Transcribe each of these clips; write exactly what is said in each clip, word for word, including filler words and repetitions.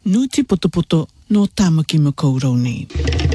Nuti poto poto no tamaki makaurau nei.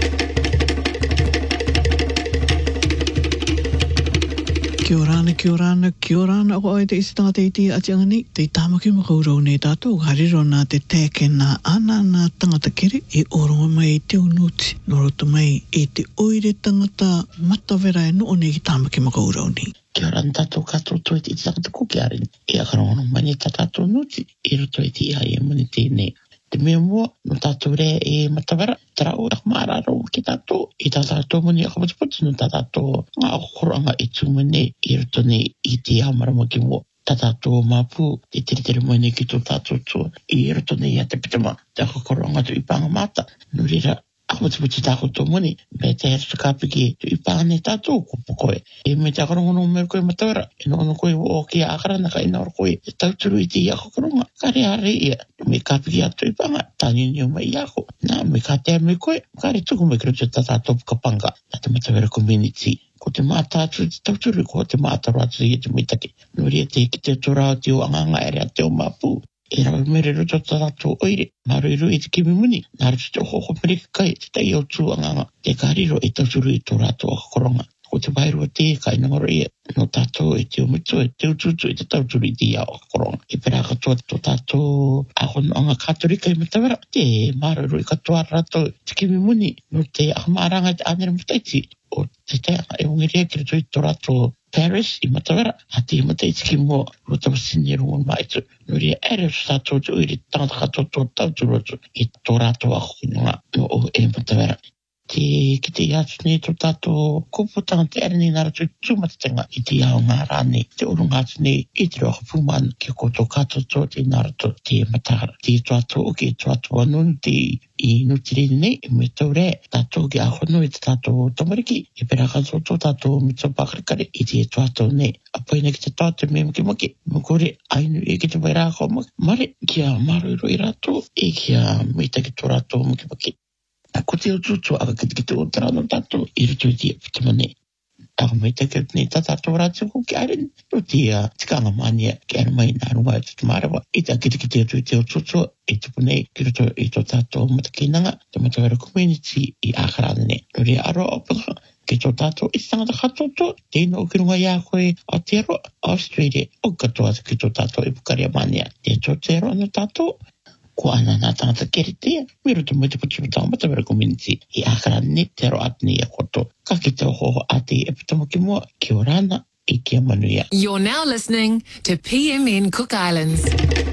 Kia orana, kia orana, kia orana o ai te isi tanga te iti atianga nei, te tamaki makaurau nei tātou, hariro nā te teke nā ana nā tangata kere, e oronga mai e te unuti, noroto mai e te oire tangata matawera e noo nei ki tamaki makaurau nei. Kia orana tātou kātou toi te iti tangata kuki arin, e akarongo mani tā tātou nuti, e roto e ti ai e mani tēnei. Te mea mua, no tātou rea e matawera, tera o tak maararo ki tātou, e tā tātou mani akapatipati, no tā tātou ngā okoranga e tūmane, e roto nei i te amarama ki mua. Tā tātou māpū, te tere tere mai nei ki tō tātou tō, e roto nei a te pitama, te akakoranga tu i panga mata, no rira, akapatipati tāko tō mani, me te hera tukāpiki tu i panga nei tātou kupo koe. E me te akarongo no mea koe matawera, e no no koe o ki a akarana ka ina ora koe, e tauturu i te i akakoronga, kare are ia. Me kāpiki atu i panga, tāni ni o mai iako. Nā, me kā te me koe, kare tuku me kero te tātou kapanga, tā te matawera community. Ko te mātātu i te tauturu, ko te mātaru atu i te mitake. No ria te ki te tora o te o anganga ere a te o māpū. E rawa mere roto tātou oire, maru i rui te kimi muni, nā roto te hoko mereka kai, te tai o tū anganga, te kāriro e tauturu i tō rātou akakoronga. Ko te wairua te kai ngaro ia, no tātou e te umito, e te ututu, e te tauturu i te iau akakoronga. E pera katoa tō tātou ahono anga kātorika i matawera, te maru i katoa rātou te kimi muni, no te ahamaranga te anere mutaiti, o te teanga e ungeria kira tui tō rātou Paris i matawera, a te mutaiti ki mua, rota wasini e rungon maitu. No ria ere o tātou te uiri tangata katoa tō tauturu atu, i tō rātou akakoronga, no o e matawera. Te ki te iatu nei tō tātou kōputanga te ere nei nara tui tūmatatenga i te iau ngā rāne. Te urunga atu nei i te roha pūmana ki ko tō kātou tō te nara tō te matara. Te tō atu o ki tō atu anun te i nutirene nei, e me tau re, tātou ki ahono i te tātou tamariki, e pera kātou tō tātou mito pakarikare i te tō atu nei. A poina ki te tō te me maki maki, mokore ainu e ki te wairāko maki. Mare, kia maru i roi rātou, e kia meita ki tō rātou maki maki. Ko te ututu aka kiti kiti o tarano tātou i rutu i tia pitamane. Aka mai take nei tā tātou rātou ko ki aren. No tia tikanga mania ki anu mai nā runga e tutu marawa. I tā kiti kiti atu i te ututu i tupu nei ki rutu i tō tātou matakinanga. Te matawera community i ākarana nei. No rea aro opanga ki tō tātou i tangata katoto. Teino o ki runga ia koe o te aro Australia. O katoa ki tō tātou i pukaria mania. Te tō te aro ana tātou. Ko ana nā tangata kere tea, me roto mo te putiputanga matawera community i ākara ne te aro atni a koto. Ka ki te oho ate e putamo ki mua, ki orana i kia manuia. You're now listening to P M N Cook Islands.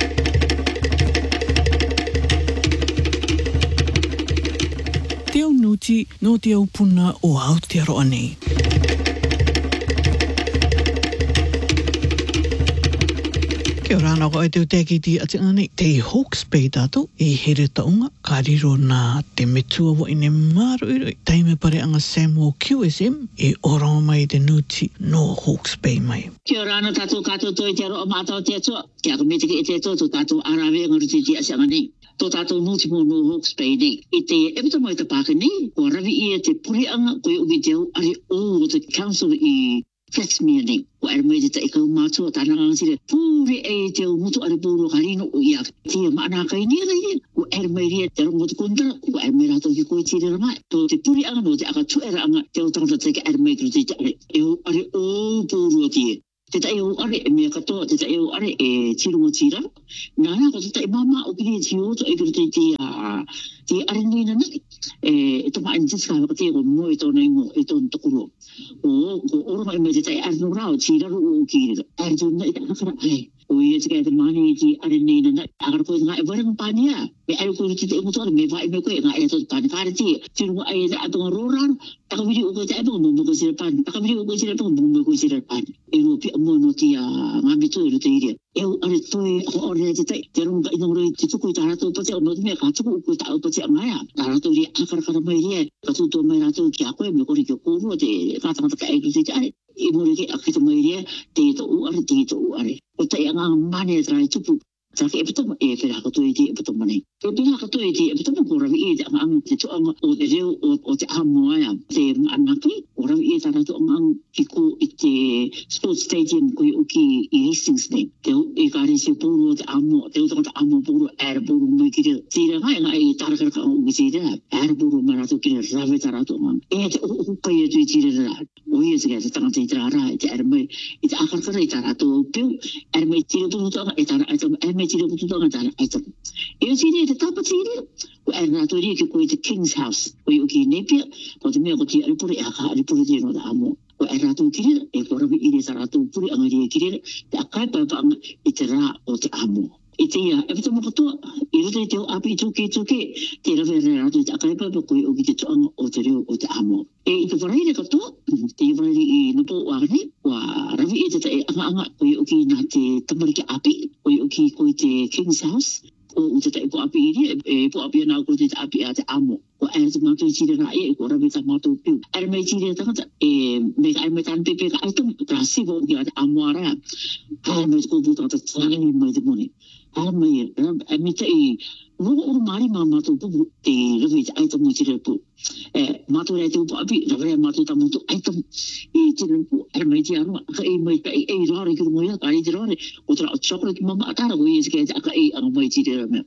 Te au nuti no te au puna o Aotearoa nei. Kia orana ko e te uteki ti atinga nei, te Hawke's Bay tātou, e here taunga, ka riro nā te metua wa ine maru iro, taime pare anga Samuel Q S M, e oronga mai te nuti no Hawke's Bay mai. Kia orana tātou kātou toi te aro o mātou te atua, kia ka me te ke e te atua, tō tātou arawe ngaruti ti atinga nei. Tō tātou nuti mo no Hawke's Bay nei, i te epita mai te pāka nei, ko rawi i e te puri anga, koe ubi te au, ari o te council i Flatsmere nei, ko ere mai te ta ikau mātua tānanga ngasire, pūre e te au mutu are pūro karino o ia, tia maana kai nera ia, ko ere mai ria te rongo te kondara, ko ere mai rātou ki koe tira mai, tō te puri anga no te aka tuera anga, te au tangata te ka ere mai kru te te are, e au are o pūro tia. Te ta eo are e mea katoa, te ta eo are e tirunga tira. Nāna ko te ta e mama o kiri e tioto e kiri te te a te are nina nai. E toma ane tiska haka te o mo e tōna ingo e tōna tokuro. O ko oroma e mea te ta e are no rao tiraru o kiri. Are tōna e te akara ai. O ia te kai te mani e te are nina nai. Akara koe ngā e waranga pānia. Me are koe te te umutora me vai me koe ngā e tōna pāni. Kāre te tirunga ai e te atonga rōraro. Taka wiri o koe te atonga mo mo koe sira pāni. Taka wiri o koe sira atonga mo mo koe sira pāni. E rua pia mo no tia ngā mitu e ruta iria. E au are toi ako ore te tai. Te runga ina ngoroi te tuku i tā rātou pate o notu mea ka tuku uko i tā au pate a ngaia. Tā rātou ria akarakara mai ria. Ka tūtua mai rātou ki a koe me kore ki o kōrua te kātangata ka e ruta i te are. I mori ke akita mai ria te ito u are te ito u are. O tai a ngā mane e trai tupu. Saka e pita e pera ka toi ti e pita mane. E pera ka toi ti e pita ko ravi e ang ang te to ang o te reo o te amo ya te anaki o ravi e tara to ang ang kiko i te sports stadium ko i uki i Hastings ne. Te e kare se puro te amo te uta te amo puro er puro mai ki te ra ngai ngai tara ka ka o ki te er puro mara to ki ravi tara to ang e te o ka e tu ti ra o ye se te tanga te tra ra te er mai i te akar ka ra tara to piu er mai ti ro to e tara e mai ti ro to tara e tara e ti te tapa ti o er na to ri ki ko i te King's House o i uki Napier o te mea ko ti ari puri a ka ari puri ti no da amo o e rato kiri e ko ravi i te rato puri anga ri kiri te akai pa pa i te ra o te amo i te ia e vita moko toa i rute te o api tuke tuke te ravi re rato te akai pa pa ko i uki te toanga o te reo o te amo e i te waraire ka toa te i waraire i nopo o agane wa ravi i te te anga anga ko i uki na te tamariki api ko i uki ko i te King's House o te te po api iri e po api na ko te api a te amo o e te mato i tire na e ko ravi ta mato piu e me tire ta e me ka me tan pepe ka aitum tra sivo ki a te amo ara ha me ko buta ta tsani me te moni ha me e me te i ro o mari ma mato pu te ravi ta aitum mo tire pu e mato re te po api ravi mato ta mato aitum i tire pu e me ti aro ka e me ka e rare ki mo ya ka i rare o tra chocolate mama atara go i ke ka e ang mai tire me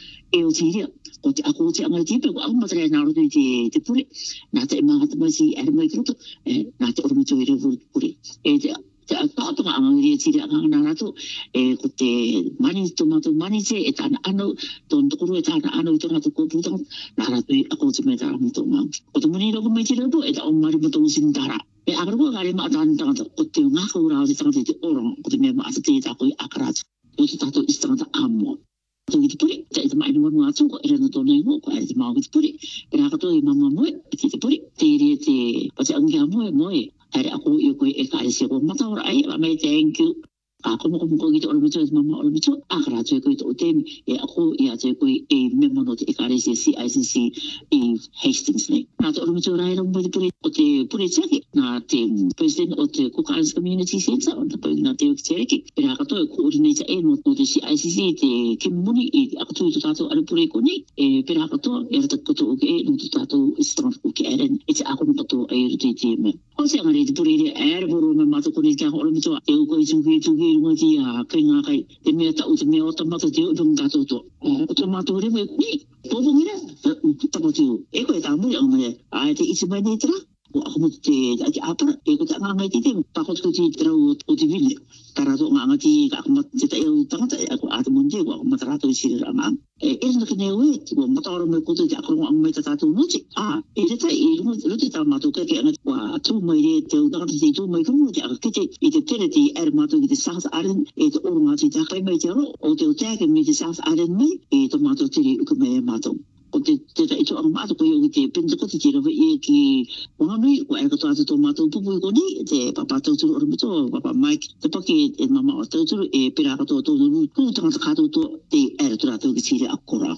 e o tiri o te ako te anga tipe ko ang matare na ro te te puri na te ma ta masi er mai kruto e na te ormo to ire puri e te te ta to anga ri tiri anga na rato e ko te mani tomato mani se e ta ano ton to ro e ta ano to na to ko puto na rato ako te me ta mo to ma ko te mani ro ko mai tiri do e ta o mari mo to sin dara e agro ko gare ma ta ta ko te nga ko ra te ta te oro ko te me ma te ta ko akara o te ta to istanga amo to i puri te te mai no mo atu ko era no to nei mo ko e ma ko puri era ka to i mama mo te te puri te ri te pa te anga mo mo e era ko i ko e ka se ko mata ora ai ma me thank you a ko mo ko ko i to o mo to mama o mo to a kra to ko i to te e ko i a te ko e me mo no te ka se C I C C e Hastings ne na to o mo to rai ro mo te puri o te puri cheki na te president o te Cook Islands Community Centre o te na te cheki era ka to coordinator e no te C I C C te kimuni i a to to tato ale puri ko ni e era ka to era te ko to ke no to tato strong ko ke eren e te a ko no to e te te me o se ngari te puri e boro me mato ko ni ka o mo to e ko i tu ki tu ki ngo ti a kai nga kai te me ta o te me o ta mato te o dong tato to o to mato re me ni po po ngira ta po tu e ko ta mo yang me a te i se mai ni tra o ako te ati apa e ko ta nga ti te pa ko ti tra o ti vile tara to nga ti ka ko te te o ta ta ako at mo je ko ma tra to si ra ma e e no ke ne we ko ma ta ro me ko te ako ang me ta ta to no ti a e te ta e no lo ti ta ma to ke ke nga wa tu mai re te o ta ti tu mai ko mo ti ako te i te te ti er ma to ki te South Island e te o nga ti ta kai mai te ro o te o te ke me te South Island mai e to ma to ti ko me ma to o te te ta ito ang mato ko yung te pinto ko te tira ba i ki mga nui ko ay kato ato to mato pupuy ko ni te papa tau turu oru mito papa Mike te paki e mama o tau turu e pira kato to nuru kuru tanga kato to te ere tura tau ki tira akora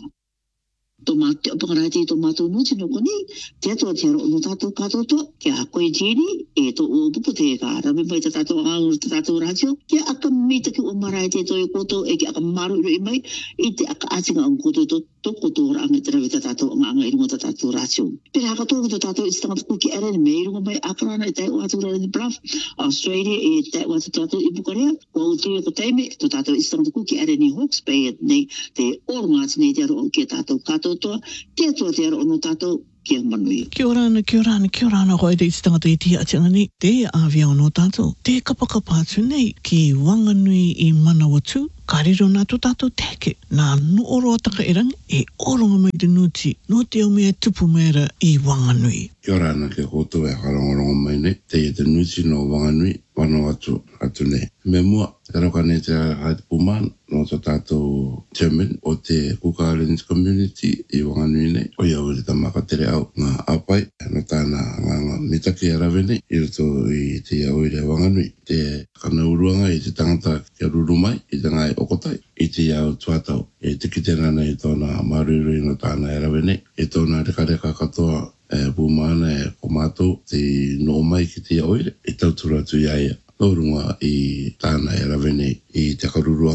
tomato pangarati tomato nuti no ko ni te to te ro no tato kato to ke a ko jini e to o pupu te ka ra me pai tato ang tato radio ke akam mi te ki o marai te to ko to e ke akam maru i mai i te aka asinga ang ko to to ko to ra ang te ra tato ang ang i ngo tato radio pera ka to to tato istang ku ki eren me ro mai akra na te o atu ra ni bluff Australia e te o tato i bukaria ko te ko te me to tato istang ku ki eren ni Hawke's Bay ne te o nga ne te ro ke tato kato to te to te ro no tato kia manui. Kia ora ana, kia ora ana, kia ora ana koe te iti tangata i tia ati angani. Te awia o no tātou. Te kapakapa atu nei ki wanganui i mana watu. Kariro nā tu tātou teke. Nā no oro ataka erangi e oronga mai te nuti. No te o mea tupu mera i wanganui. Kia ora ana ke koutou e wharongorongo mai nei. Te i te nuti no wanganui wano atu atu nei. Me mua, te rauka nei te haete puman no te tātou chairman o te Cook Islands Community i wanganui nei. O iau i te tamaka tere au ngā apai no tāna ngā mitaki a rawe nei. I roto i te iau i re wanganui. Te kanauruanga i te tangata kia ruru mai i te ngai okotai. I te iau tuatau. E te kitena nei tōna marurui no tāna e rawe nei. E tōna reka reka katoa e pumana e komato te no mai ki te oire. E tautura tu iaia. Nōrunga i tāna e rawe nei i te karuruanga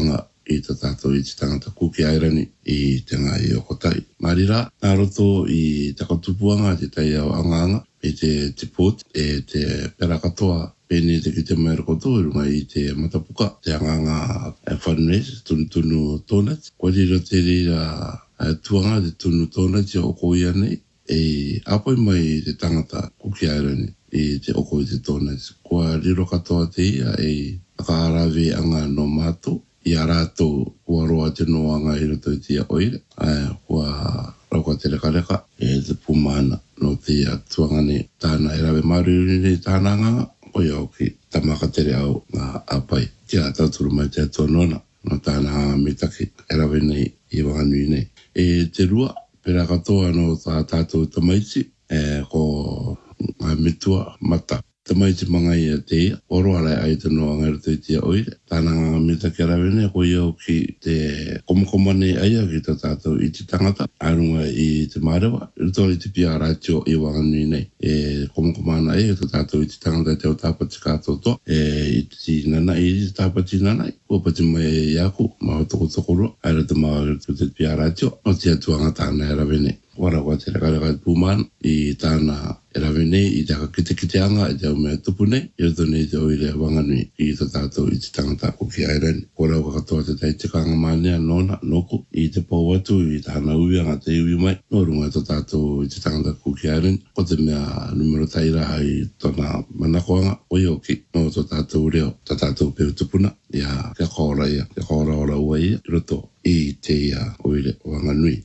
i ta tātou i te tangata kuki airani i te ngā i o kotai. Marira, nā roto i te katupuanga te tai au anganga i te te port e te pera katoa pēne te ki te maera koto runga i te matapuka te anganga fundraise tunu tunu tonat. Kwa rira te rira tuanga te tunu tonat i o koia nei e apoi mai te tangata kuki airani i te oko i te tonat. Kwa riro katoa te ia e akaarawe anga no mato i a rātou kua roa te noanga i roto i tia oire. Ai, kua rauka te reka reka e te pumana no te tuangane tāna e rawe maruri nei tāna nganga o iau ki tamaka tere au ngā apai. Tia tauturu mai te atua nona no tāna nganga mitaki e rawe nei i wanganui nei. E te rua, pera katoa no tā tātou tamaiti e ko ngā mitua mata. Tamaiti mangai a te ia, oro alai ai te noa ngai rato i tia oire. Tāna ngā mita ki rawene, ko iau ki te komokomane aia ki ta tātou i te tangata, arunga i te marewa, rito i te pia rātio i wanganui nei. E komokomana aia ki ta tātou i te tangata te o tāpati kātou toa, e i te nana i te tāpati nanai, o pati mai e iaku, maho toko tokorua, ai rato maho rito te pia rātio, o te atuanga tāna e rawene. Wara kwa te reka reka pūman i tāna e rawene i te kite kite anga i te au mea tupu nei i roto nei te oire wanganui i te tātou i te tangata o ki airani. Kora o katoa te tai te kanga manea nona noko i te pau atu i te hana ui anga te iwi mai no runga i te tātou i te tangata o ki airani. Ko te mea numero taira i tona manakoanga o ioki no te tātou reo te tātou peu tupuna ia kia kora ia, kia kora ora ua ia i roto i te ia oire wanganui.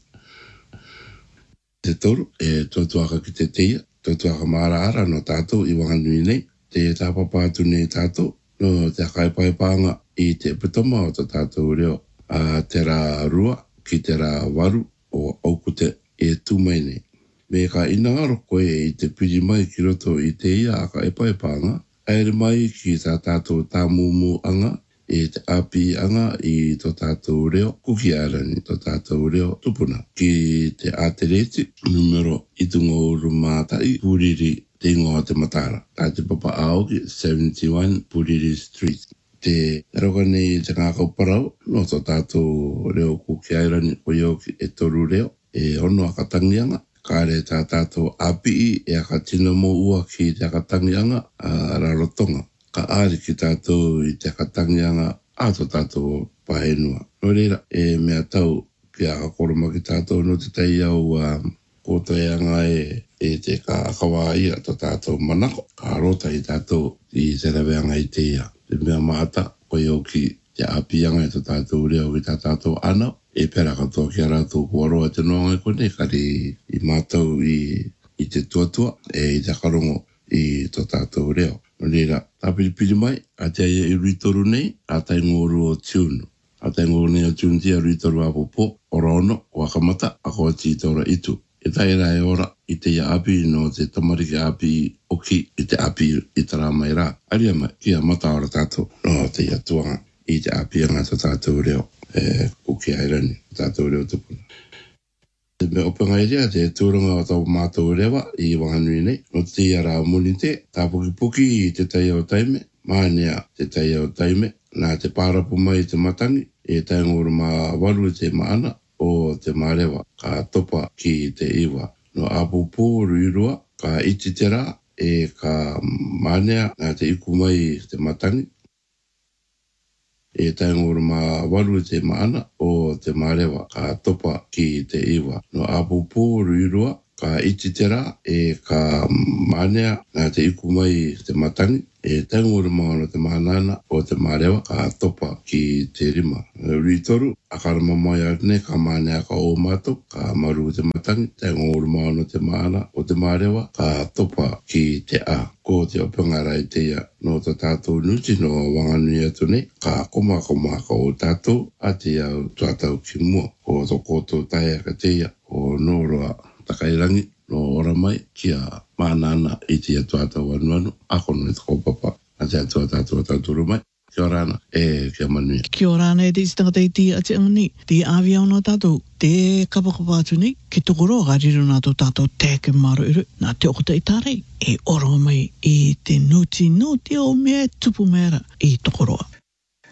Te toru, e totuaka ki te teia, totuaka maara ara no tātou i wanganui nei, te tāpapātu nei tātou, no te akaipaipanga i te pitoma o te tātou reo, a te rā rua ki te rā waru o aukute e tūmai nei. Me ka inangaro koe i te piri mai ki roto i te ia akaipaipanga, aere mai ki tā tātou tāmumu anga, e te api anga i tō tātou reo kuki arani tō tātou reo tupuna ki te atereti numero i tungo urumātai Puriri te ingoa te matara. Tā te papa aoki seventy-one Puriri Street. Te rauka nei te ngākau parau no tō tātou reo kuki arani o ioki e toru reo e ono akatangianga. Kāre tā tātou api e akatina mo ua ki te akatangianga a rarotonga. Ka ari ki tātou i te katangianga ato tātou pahenua. No reira, e mea tau ki a koroma ki tātou no te tei au uh, kōtaianga e, e te ka akawa ia to tātou manako. Ka rota i tātou i te raweanga i te ia. Te mea maata, koe au ki te apianga i to tātou reo ki tā tātou anau. E pera katoa ki a rātou kuaroa te noanga i kone, kari i mātau i, i te tuatua e i te karongo i to tātou reo. Nera, tā piripiri mai, a te aia i ruitoru nei, a tai ngoru o tiunu. A tai ngoru nei o tiunu tia ruitoru a popo, ora ono, o akamata, a koa ti te ora itu. E tai rai ora, i te ia api no te tamariki api oki, i te api i tara mai rā. Aria mai, kia mata ora tātou, no te ia tuanga, i te api anga ta tātou reo, e kuki airani, tātou reo tupuna. Me opanga iria te tūranga o tau mātou rewa i wanganui nei. No te ara muni te, tā puki puki i te tai o taime, mānea te tai o taime, nā te pārapu mai te matangi, e tai ngoro mā waru te maana o te mārewa, ka topa ki te iwa. No apupu ruirua, ka iti te rā, e ka mānea nā te iku mai te matangi, e tai ngoro mā waru te maana o te marewa ka topa ki te iwa. No apupu ruirua ka iti te rā e ka mānea nā te iku mai te matangi e tai ngoro mā no te maanana o te marewa ka topa ki te rima. Ruitoru, akarama mai arne ka mānea ka o mātou ka maru te matangi tai ngoro mā no te maana o te marewa ka topa ki te a. Ko te opengara i te ia no te tātou nuti no wanganui atu nei, ka koma koma ka o tātou a te au tātou ki mua. Ko to koto taia ka te ia o noroa takairangi no ora mai kia mānana i te ia tātou anuanu, ako no i te kopapa a te atua tātou tāturu mai. Kia orana e kia manui. Kia orana e te istangata i ti a te angani. Te awia ono tātou, te kapakapa atu nei, ke tokoro a riro nā tō tātou tēke maro iru, nā te okota i tārei, e oro mai i te nuti no te o mea tupu mera i tokoroa.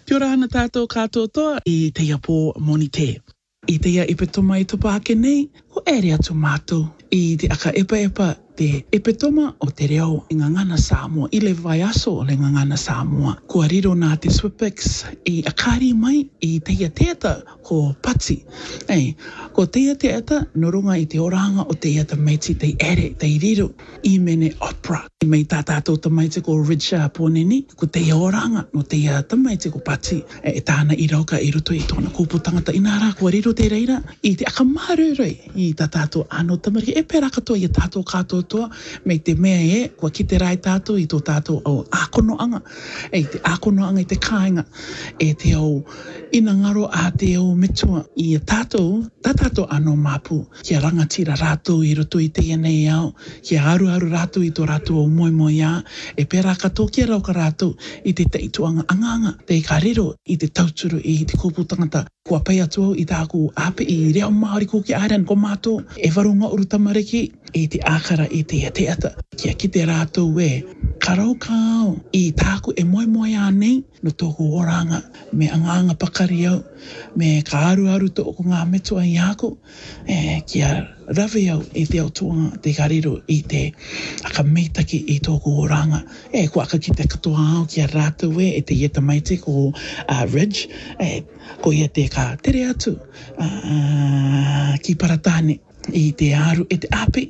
Kia ora ana tātou katoa toa I te apo moni te. I te ia ipe toma I topa ake nei, ko ere atu mātou. I te aka epa epa te epe toma o te reo I ngangana Samoa, I le vai aso o le ngangana Samoa. Kua riro nā te Swipex I akari mai I te ia teata ko Pati. Ei, ko te ia teata norunga I te oranga o te ia ta meiti te ere, te riro I mene opera. I mei tā tātou ta meiti ko Richard Poneni, ko te ia oranga no te ia ta meiti ko Pati. E, e tāna I rauka I ruto I tōna kūpu tangata inara, kua riro te reira I te aka marurei I tā tātou ano tamariki. E pera katoa I tātou katoa toa, me te mea e, kua ki te rai tātou I tō tātou au ākonoanga. E te ākonoanga I te kāinga. E te au ina ngaro a te au metua I a tātou, tā tātou ano māpu. Kia rangatira rātou I roto I te ianei au. Kia aru aru rātou I tō rātou au moi moi a. E pera katoa kia rauka rātou I te teituanga anganga. Te karero I te tauturu I te kōpū tangata. Kua pai atu au I tāku ape I reo Māori Kuki Island ko mātou. E varunga uru tamariki I te ākara I te ia teata. Kia ki te rātou e karau kāo I tāku e moi moi a nei no tōku oranga me anganga pakari au me ka aru aru tō ko ngā metua I ako e kia rawe au I te autuanga te kariro I te aka meitaki I tōku oranga e ko aka ki te katoa au kia rātou e e te ieta maite ko uh, Ridge e ko ia te ka tere atu uh, ki Paratane I te aru e te ape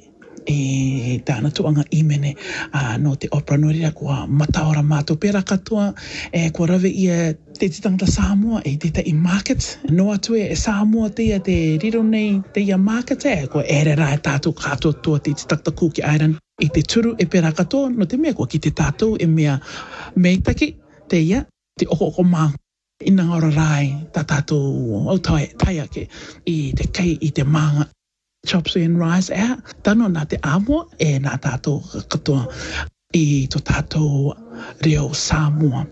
e tāna tuanga I mene uh, no te opera norira kua mataora mātou pera katoa e kua rawe ia te titangata Samoa e te te I market no atu e Samoa te ia te riro nei te ia market e kua ere rai tātou katoa toa te titangata Kuki Island I te turu e pera katoa no te mea kua ki te tātou e mea meitaki te ia te oko oko maa ina ngora rai tā tātou au tai, tai ake I te kei I te manga Chopsy and Rice e tano nā te amo e nā tātou katoa I tō tātou reo Samoa.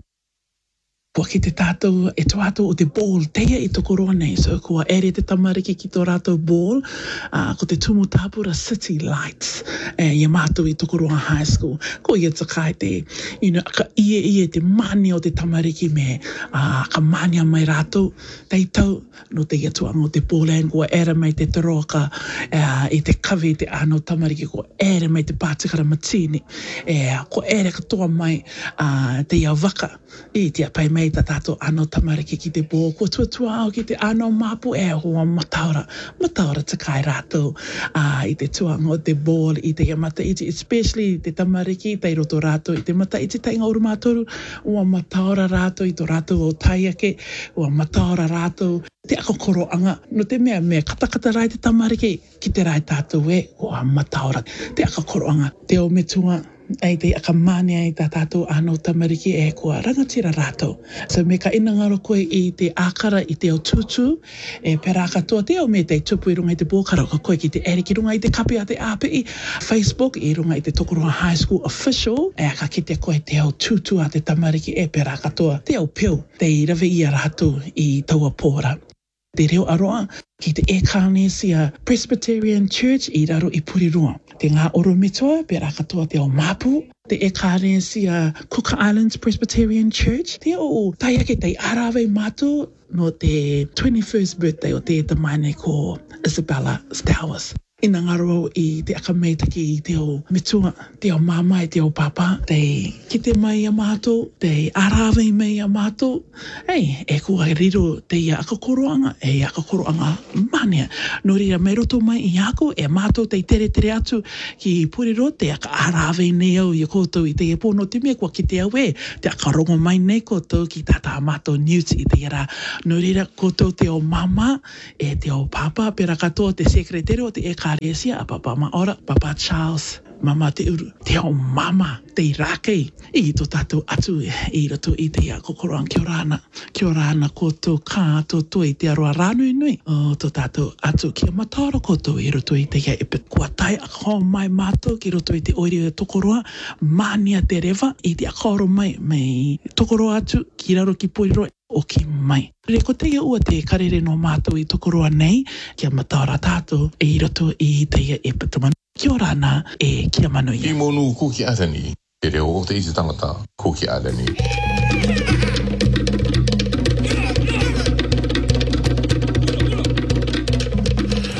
Kua ki te tātou e tō tātou o te ball teia I tō koroa nei. So kua ere te tamariki ki tō rātou ball uh, ko te tumu tāpura City Lights e ia mātou I tō koroa high school. Ko ia takai te you know, ka ie ie te mani o te tamariki me uh, ka mania mai rātou teitau no te ia tuanga o te ball and kua ere mai te taroka uh, I te kawe te ano tamariki kua ere mai te pātikara matini e kua ere katoa mai uh, te ia waka I te apai mai ta tātou ano tamariki ki te bō, kua tuatua au ki te ano māpu e hoa mataora, mataora te kai rātou uh, I te tuanga o te bō, I te mata iti, especially te tamariki, te roto rātou, I te mata iti tainga uru mātoru, ua mataora rātou I tō rātou o taiake, ua mataora rātou, te ako koroanga, no te mea mea katakata rai te tamariki, ki te rai tātou e, ua mataora, te ako koroanga, te o metua, ai te akamane ai tā tātou ano tamariki e kua rangatira rātou. So me ka ina ngaro koe I te ākara I te o tutu, e pera katoa te o me te tupu I runga I te bōkara ka koe ki te ere ki runga I te kapi a te āpe I Facebook I runga I te Tokoroa High School Official, e aka ki te koe te o tutu a te tamariki e pera katoa te o piu, te I rawe I a rātou I taua pōra. Te reo aroa ki te Ekanesia Presbyterian Church I raro I Purirua. Te ngā oro metoa pera katoa te o Mapu, te Ekanesia Cook Islands Presbyterian Church. Te o taiake te arawe mātou no te twenty-first birthday o te tamaine ko Isabella Stowers. Ina ngaro I te akameitaki I te o metua, te o mama I te o papa, te kite mai a mātou, te arawe mai a mātou. Ei, e kua riro te ia akakoroanga, e ia akakoroanga mania. No rira mai roto mai I ako, e mātou te tere tere atu ki Puriro, te aka arawe nei au I koutou I te e pono te mea kua ki te au e, te akarongo mai nei koutou ki tata mātou news I te ira. No rira koutou te o mama, e te o papa, pera katoa te sekretero o te eka Karesia a papa maora, papa Charles, mama te uru, te o mama, te irakei, I tō tātou atu I rato I te ia kokoroang kia rāna, kia rāna koutou kā tō I te aroa rānui nui, o tō tātou atu kia mataora koutou I rato I te ia epe kua tai ako mai mātou ki rato I te oiri o tokoroa, mania te rewa I te akoro mai, mai tokoroa atu ki raro ki Poiroi, o ki mai. Re ko teia ua te karere no mātou I tokoroa nei, kia mataora tātou e I rato I teia e pataman. Kia ora ana e kia manu ia. I monu Kuki Island, te reo o te iti tangata Kuki Island.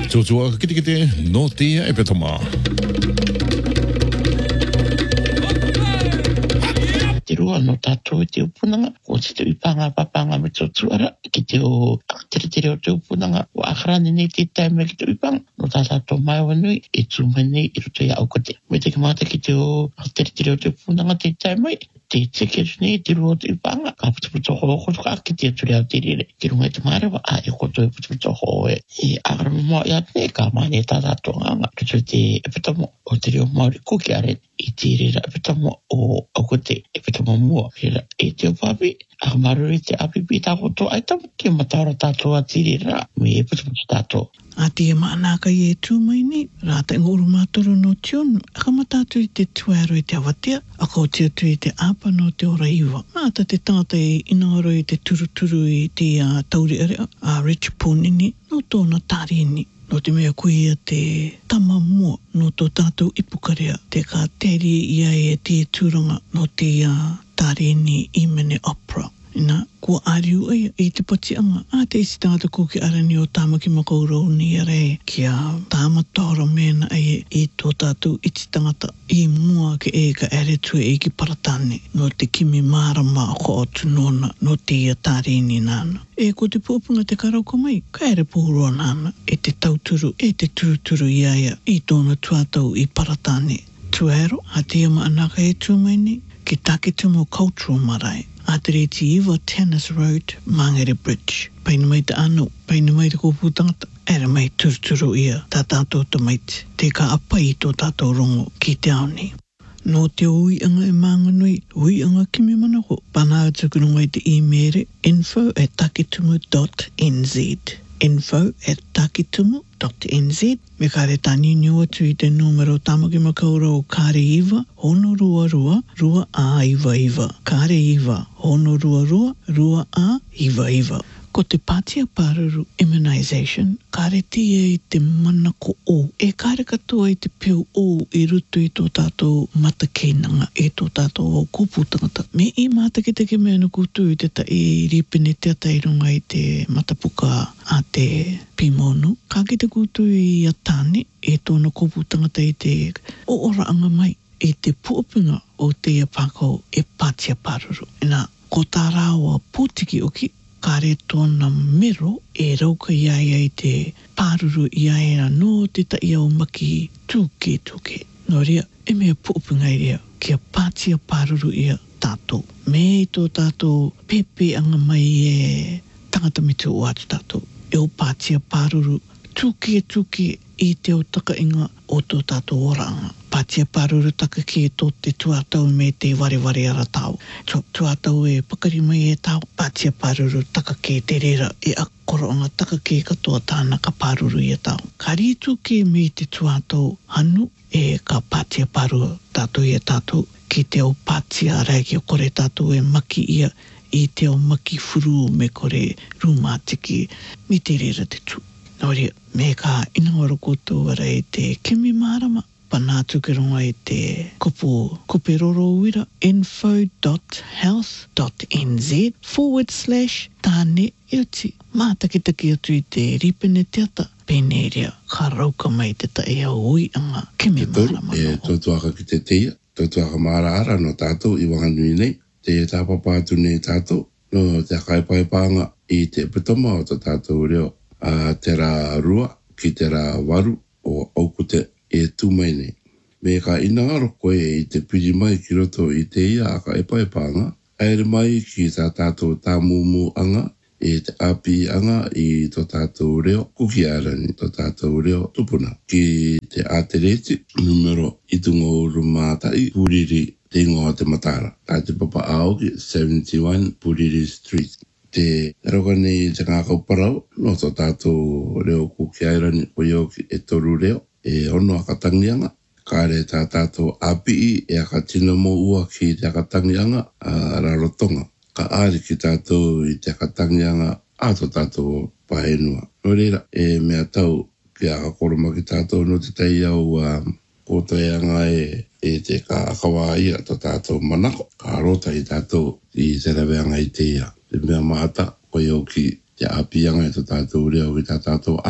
Tūtua kite kite no tia e petoma. Te rua no tātou te upunanga, ko te te ipanga papanga me tō tuara, ki te o tere tere o te upunanga, o akharani nei te taime ki te ipanga, no tā tātou mai wanui, e tūmai nei i roto ia aukote. Me te kamata ki te o tere tere o te upunanga te taime, te tekeru nei te rua o te ipanga, ka putuputo ho kotoka ki te aturi au te rere. Te runga i te marewa, a e koto e putuputo ho e. E agarama mua i ate, ka mani e tā tātou nganga, roto te epetamo o te reo mauri kuki are, i te rera epetamo o aukote, epetamo mua. Rera e te o papi, a maruri te api pi tā koto aitam, ke matara tātou a te rera, me e putuputo tātou. A te maanaka i e tūmai ni, rāta ngoro mātoro no tionu, aka matatu i te tuero i te awatea, aka o te atu i te apa no te ora iwa. Māta te tangata i inaro i te turuturu i te uh, tauri area, a uh, Rich Punini, no tōna tārini. No te mea kuia te tama mua no tō tātou ipukarea, te ka teri ia e te tūranga no te uh, tārini i mene opera. Ina, kua ariu ai i te patianga. A te isi tangata kuki arani o tāmaki makaurau ni arei kia tāmatoro mena ai i tō tātou iti tangata i mua ke e ka ere tue e ki paratane no te kimi marama ko o tunona no te ia tārini nāna. E ko te pōpunga te karauko mai, ka ere pōroa nāna e te tauturu, e te turuturu iaia i tōna tuatau i paratane. Tuero, a te ama anaka e tūmaini, ki Takitumu Cultural Marae. A te reti iwa Tennis Road, Mangere Bridge. Paina mai te anu, paina mai te kōpū tangata. Era mai turuturu ia, tā tātou te maiti. Te ka apa i tō tātou rongo ki te aoni. No te uianga e mānganui, uianga kimi manako. Pana atukurunga i te e-mere, info at takitumu dot n z. Info at takitumu dot n z. Me kare tani niu atu i te numero tamaki makaura o kare iwa, hono rua rua, rua a iwa iwa. Kare iwa, hono rua rua, rua a iwa iwa. Ko te pātia pāruru immunization, kare tia i te manako o. E kare katoa i te pio o i rutu i tō tātou matakeinanga, e tō tātou o kōpūtangata. Me i mātaki te ke mea na kūtu i te ta i ripene te ata i runga i te matapuka a te pimonu. Ka ki te kūtu i atane, e tōna kōpūtangata i te o oraanga mai, e te puopinga o te ia pākau e pātia pāruru. Ina, ko tā rāua pūtiki oki, kare tōna mero e rauka iaia i te pāruru iaia no te taia o maki tūke tūke. Nō rea, e mea pōpinga i rea, kia pātia pāruru ia tātou. Me i tō tātou pepe anga mai e tangata mitu o atu tātou. E o pātia pāruru tūke tūke i te o taka inga o tō tātou oranga. Pātia pāruru taka ki e tō te tuatau me te ware ware ara tau. Tu, tuatau e pakari mai e tau. Pātia pāruru taka ki te rera e akoroanga taka ki katoa tāna ka pāruru i e tau. Ka rītu ki me te tuatau hanu e ka pātia pāruru tātou i e tātou ki te o pātia reiki o kore tātou e maki ia i te o maki furu me kore rūmātiki me te rera te tū. Nōria, me ka inangaro koutou ara e te kimi marama. Pana tukironga i te kopo koperoro uira info dot health dot n z forward slash tāne iuti. Mātakitaki atu i te ripene te ata. Pēneria, ka rauka mai te ta ea ui anga kimi marama. E tōtuaka ki te teia, tōtuaka mara ara no tātou i wanganui nei. Te tāpapātu nei tātou, no te akaipaipaanga i te pitoma o tā tātou reo. A te rā rua ki te rā waru o aukute e tūmai nei. Me ka inangaro koe i te piri mai ki roto i te ia aka e paipanga, aere mai ki tā tātou tā mūmu anga, e te api anga i tō tātou reo kuki arani, tō tātou reo tupuna. Ki te atereti, numero i tungo uru mātai, Puriri te ingoa te matara. A te papa aoki, seventy-one Puriri Street. Te rauka nei te ngākau parau, no tō tātou reo kuki airani o ioki e toru reo, e ono akatangianga. Kāre tā tātou api i e akatina mo ua ki te akatangianga a rarotonga. Ka āri ki tātou i te akatangianga a tō tātou pahenua. No reira, e mea tau ki akakoroma ki tātou no te tei au um, kōtoeanga e, e te ka akawa ia tō tātou manako. Ka rota i tātou i te raweanga i te ia. Te mea maata, koe au ki te apianga e tō tātou reo ki tā tātou ana,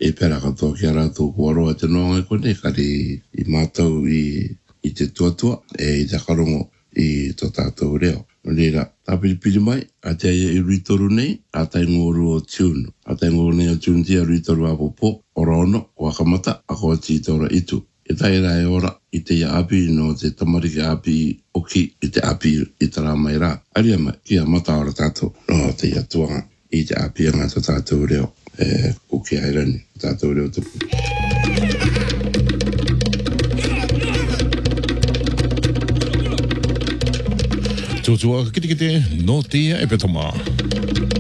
e pera katoa ki ara tō kuaroa te noanga kone, kari i mātou i, i te tuatua, e i te karongo i tō tātou reo. Reira, tā piripiri mai, a te aia i ruitoru nei, a tai ngoru o tiunu. A tai ngoru nei o tiunu tia ruitoru a popo, ora ono, o akamata, a koa tītora itu. E tai rā e ora, i te ia api no te tamariki api oki, i te api i te rā mai rā. Aria mai, kia mata ora tātou, no te ia tuanga, i te api anga tō tātou reo, e kuki airani, tātou reo tupu. Tūtua kite kite, no tia e petoma.